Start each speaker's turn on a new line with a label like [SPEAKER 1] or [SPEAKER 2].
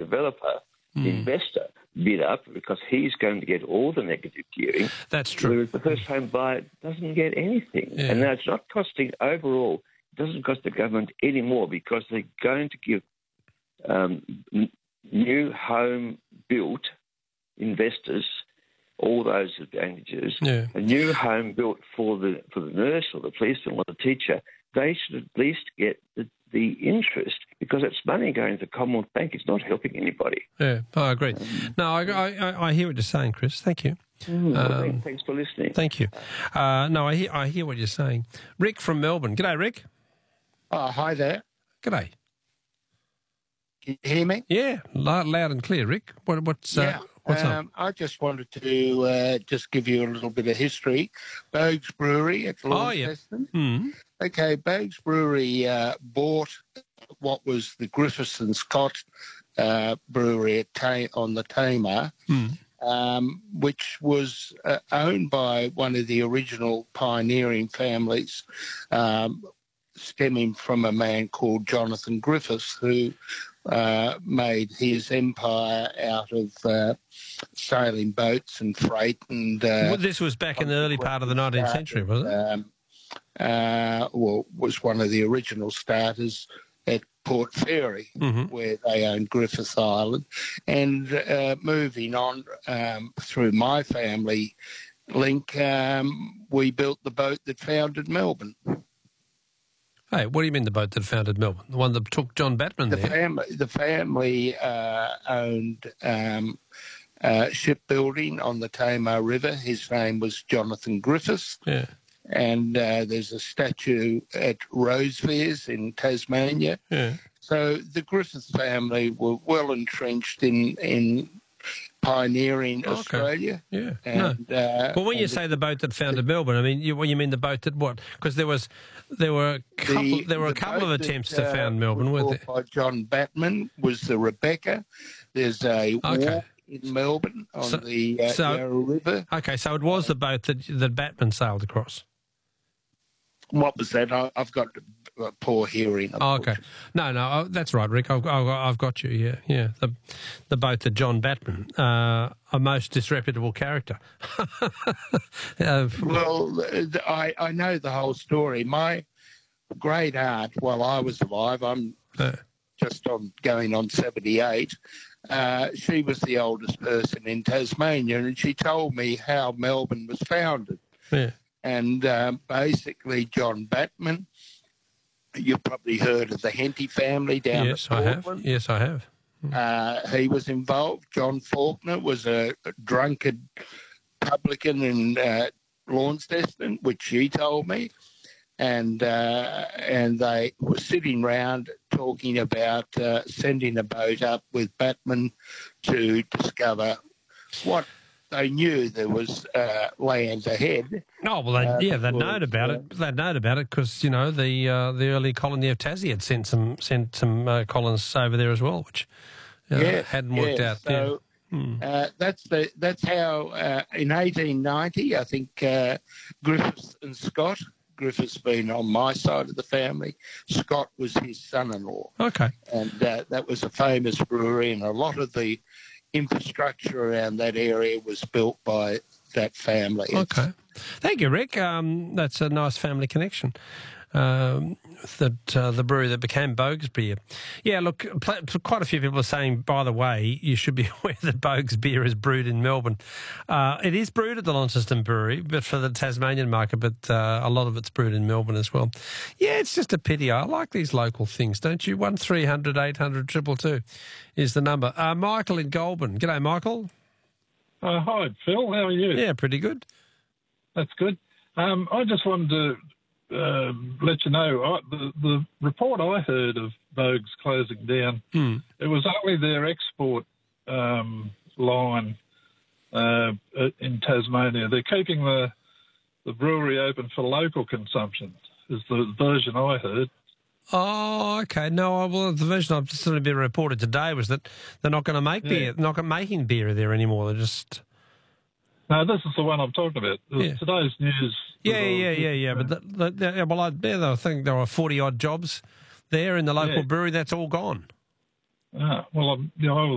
[SPEAKER 1] developer, the investor, bid up because he's going to get all the negative gearing.
[SPEAKER 2] That's true.
[SPEAKER 1] Whereas the first-home buyer doesn't get anything.
[SPEAKER 2] Yeah.
[SPEAKER 1] And now it's not costing overall, it doesn't cost the government any more because they're going to give new home-built investors all those advantages.
[SPEAKER 2] Yeah.
[SPEAKER 1] A new home built for the nurse or the policeman or the teacher, they should at least get the interest because it's money going to the Commonwealth Bank. It's not helping anybody.
[SPEAKER 2] Yeah, I agree. No, I hear what you're saying, Chris. Thank you.
[SPEAKER 1] Thanks for listening.
[SPEAKER 2] Thank you. No, I hear what you're saying. Rick from Melbourne. G'day, Rick.
[SPEAKER 3] Hi there.
[SPEAKER 2] G'day.
[SPEAKER 3] Can you hear me?
[SPEAKER 2] Yeah, loud and clear, Rick. What's up?
[SPEAKER 3] I just wanted to just give you a little bit of history. Bogues Brewery at Launceston.
[SPEAKER 2] Mm.
[SPEAKER 3] Okay, Bogues Brewery bought what was the Griffiths and Scott brewery on the Tamar, which was owned by one of the original pioneering families, stemming from a man called Jonathan Griffiths, who made his empire out of sailing boats and freight. And
[SPEAKER 2] this was back in the early part of the 19th century, was it?
[SPEAKER 3] Was one of the original starters at Port Fairy, where they owned Griffith Island. And moving on through my family link, we built the boat that founded Melbourne.
[SPEAKER 2] Hey, what do you mean the boat that founded Melbourne? The one that took John Batman there?
[SPEAKER 3] The family owned shipbuilding on the Tamar River. His name was Jonathan Griffiths. Yeah. And there's a statue at Rosevears in Tasmania. Yeah. So the Griffiths family were well entrenched in pioneering Australia.
[SPEAKER 2] Yeah. And, well, when you say the boat that founded Melbourne, I mean, you mean the boat that what? Because there were a couple of attempts to found Melbourne, weren't there?
[SPEAKER 3] By John Batman was the Rebecca. There's a walk in Melbourne on the Yarra River.
[SPEAKER 2] Okay, so it was the boat that Batman sailed across.
[SPEAKER 3] What was that? I've got poor hearing.
[SPEAKER 2] Okay. No, that's right, Rick. I've got you. Yeah. The boat that John Batman, a most disreputable character.
[SPEAKER 3] Well, I know the whole story. My great aunt, while I was alive, I'm just going on 78. She was the oldest person in Tasmania, and she told me how Melbourne was founded. Yeah. And basically, John Batman, you've probably heard of the Henty family down at Portland.
[SPEAKER 2] Yes, I have.
[SPEAKER 3] He was involved. John Faulkner was a drunkard publican in Launceston, which she told me. And they were sitting round talking about sending a boat up with Batman to discover what they knew there was land ahead.
[SPEAKER 2] Oh well, they'd known about it. They'd known about it because the early colony of Tassie had sent some colonists over there as well, which hadn't worked out.
[SPEAKER 3] So that's how in 1890, I think Griffiths and Scott. Griffiths being on my side of the family, Scott was his son-in-law.
[SPEAKER 2] Okay, and
[SPEAKER 3] that was a famous brewery, and a lot of the infrastructure around that area was built by that family.
[SPEAKER 2] Okay. Thank you, Rick. That's a nice family connection. The brewery that became Bogues Beer. Yeah, look, quite a few people are saying, by the way, you should be aware that Bogues Beer is brewed in Melbourne. It is brewed at the Launceston Brewery, but for the Tasmanian market, but a lot of it's brewed in Melbourne as well. Yeah, it's just a pity. I like these local things, don't you? 1300 800 222 is the number. Michael in Goulburn. G'day, Michael.
[SPEAKER 4] Hi, Phil. How are you?
[SPEAKER 2] Yeah, pretty good.
[SPEAKER 4] That's good. I just wanted to let you know, the report I heard of Bogues closing down, it was only their export line in Tasmania. They're keeping the brewery open for local consumption, is the version I heard.
[SPEAKER 2] Oh, okay. No, well, the version I've just been reported today was that they're not going to make beer. They're not making beer there anymore. They're just...
[SPEAKER 4] No, this is the one I'm talking about. Today's news.
[SPEAKER 2] Yeah. But I think there were 40-odd jobs there in the local brewery. That's all gone.
[SPEAKER 4] Well, I was